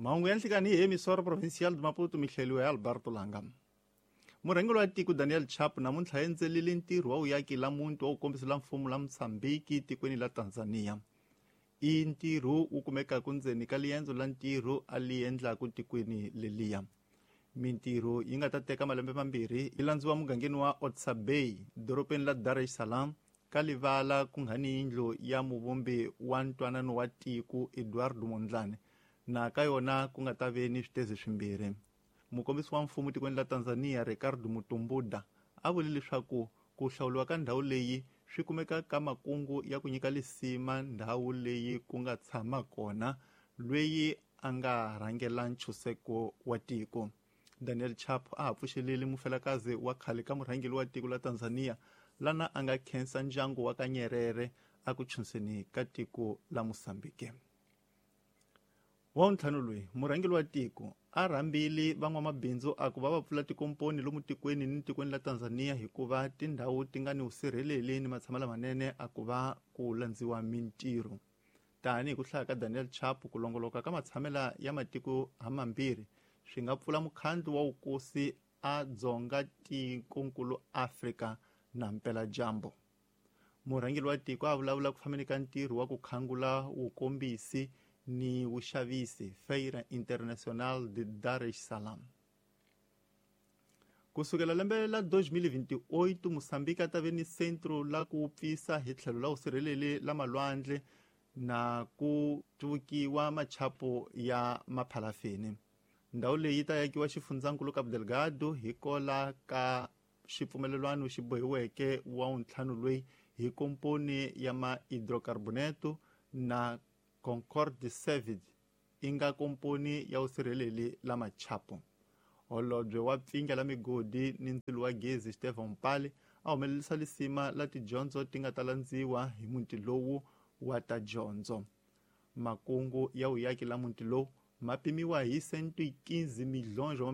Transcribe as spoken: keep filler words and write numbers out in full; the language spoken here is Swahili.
mahungu ya nhlikani hi emisora provincial de Maputo mihleliwe Alberto Langa. Murhangeri wa tiko Daniel Chapo namuntlha endzelile ntirho wa uyaki la muntu wa u kombisela mfumo la Mozambique tikweni la Tanzania. I ntirho wu kumekaka ndzeni ka liendzo la ntirho a li endlaku tikweni leliya. Mintirho yi nga ta teka malembe mambirhi yi landziwa mugangeni wa Otsa Bay doropeni la Dar es Salaam ka livala ku nga ni yindlu ya muvumbi wa ntwanano wa tiko Eduardo Mondlane na ka yona ku nga ta ve ni switezi swimbirhi. Mukombisi wa mfumo tikweni la Tanzania Ricardo Mutumbuda a vule leswaku ku hlawuliwa ka ndhawu leyi swi kumeka ka makungu ya ku nyika lisima ndhawu leyi ku nga tshama kona lweyi a nga rhangela nchuseko wa tiko. Daniel Chapo a ha pfuxelele mufelakazi wa khale ka murhangeri wa tiko la Tanzania lana a nga khensa ndyangu wa ka Nyerere a ku chunseni ka tiko la Mozambique. Wa ntlhanu loyi murhangeri wa tiko a rhambile van'wamabindzu a ku va va pfula tikomponi lomu tikweni ni tikweni la Tanzania hikuva tindhawu ti nga ni usirheleli ni matshamelo manene a ku va ku landziwa mintirho. Tani hi ku hlaya ka Daniel Chapo ku longoloka ka matshamela ya matiko hamambirhi swi nga pfula mukhandlo wa wukosi a dzonga tikonkulu Afrika na mpela jambo. Murhangeri wa tiko a vulavula ku fambeni ka ntirho wa ku khangula wukombisi ni vuxavisi Feira Internacional de Dar es Salaam. Kusukela lembe la dois mil e vinte e oito Moçambique a ta ve ni centro la ku pfisa hi tlhelo la usirheleli la malwandle na ku tukiwa machapo ya maphalafeni. Ndhawu leyi ta yakiwa xifundzhankulu Cabo Delgado hi kola ka xipfumelelwano xi bohiweke wa untlhanu loyi hi komponi ya ma-hydrocarboneto na Concord Service inga komponi ya usirheleli la machapo. Holobye wa pfinga la migodi ni ndzilo wa gezi Stephen Mpale a humelelisa lisima la tidyondzo ti nga ta landziwa hi muti lowu wa ta dyondzo. Makungu ya uyaki la muti lowu ma pimiwa hi cento e quinze milhões